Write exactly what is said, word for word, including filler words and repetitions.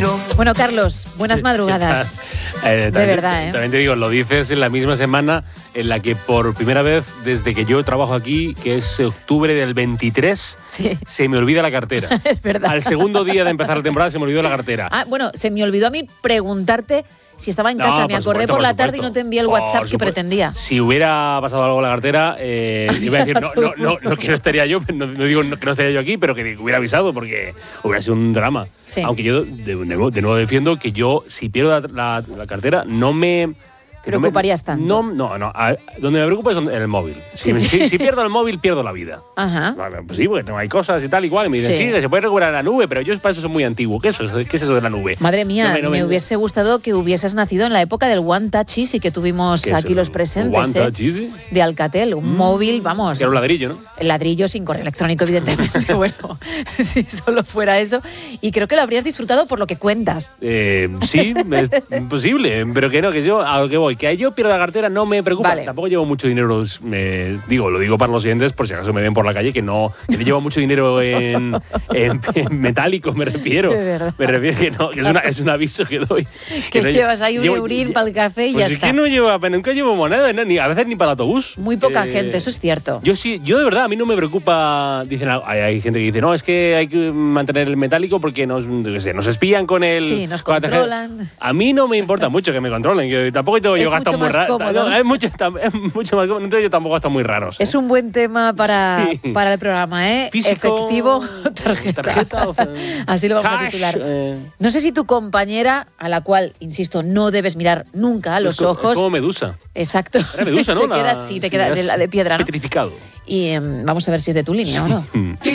respiro. Bueno, Carlos, buenas madrugadas. Eh, de verdad, ¿eh? También te digo, lo dices en la misma semana en la que por primera vez desde que yo trabajo aquí, que es octubre del veintitrés, sí. se me olvida la cartera. Es verdad. Al segundo día de empezar la temporada se me olvidó la cartera. Ah, bueno, se me olvidó a mí preguntarte si estaba en No, casa. Me por acordé supuesto, por por la tarde y supuesto. no te envié el Por WhatsApp que supuesto. pretendía. Si hubiera pasado algo con la cartera, eh, iba a decir, no, no, no, no, que no estaría yo, no, no digo no, que no estaría yo aquí, pero que hubiera avisado porque hubiera sido un drama. Sí. Aunque yo de, de nuevo, de nuevo defiendo que yo, si pierdo la, la, la cartera, no me... ¿Te preocuparías tanto? No, no, no. A, donde me preocupa es en el móvil. Si, Sí, sí. si, si pierdo el móvil, pierdo la vida. Ajá. Bueno, pues sí, porque tengo, hay cosas y tal, igual. Y me dicen, Sí. sí, que se puede recuperar en la nube, pero yo para eso soy muy antiguo. ¿Qué es eso, ¿Qué es eso de la nube? Madre mía, No me- no me me- hubiese gustado que hubieses nacido en la época del One Touch Easy que tuvimos ¿Qué es aquí el los presentes. One ¿eh? Touch Easy? De Alcatel, un móvil, vamos. Que era un ladrillo, ¿no? El ladrillo sin correo electrónico, evidentemente. Bueno, si solo fuera eso. Y creo que lo habrías disfrutado por lo que cuentas. Eh, sí, es posible, pero que no, que yo a lo que voy, que yo pierdo la cartera no me preocupa. Vale. Tampoco llevo mucho dinero, me, digo, lo digo para los siguientes por si acaso me ven por la calle, que no, que no llevo mucho dinero en, en, en metálico, me refiero. De verdad. Me refiero que no, que es, una, es un aviso que doy. Que no llevas ahí un llevo- eurín para el café y pues ya es está. que no llevo, nunca llevo moneda, no, ni, a veces ni para el autobús. Muy poca Eh, gente, eso es cierto. Yo sí, yo de verdad, a mí no me preocupa. Dicen, hay, hay gente que dice, no, es que hay que mantener el metálico porque nos, yo qué sé, nos espían con el. Sí, nos con la tarjeta. controlan. A mí no me importa mucho que me controlen, que tampoco tengo yo Es gastos mucho muy más raros. cómodo, No, ¿no? es mucho, tam- es mucho más cómodo, no tengo yo tampoco gastos muy raros. Es un buen tema para, Sí. para el programa, ¿eh? Físico, Efectivo, tarjeta. tarjeta, o sea, Así lo vamos a cash, titular. eh. No sé si tu compañera, a la cual, insisto, no debes mirar nunca a los Es como- ón. Es como Medusa. Exacto. Era Medusa, ¿no? Te La- queda, sí, te sí, queda es de la de piedra, ¿no? Petrificado. Y em, vamos a ver si es de tu línea o no.